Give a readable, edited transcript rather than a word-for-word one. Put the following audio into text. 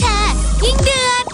ร์ยิ่งเดือด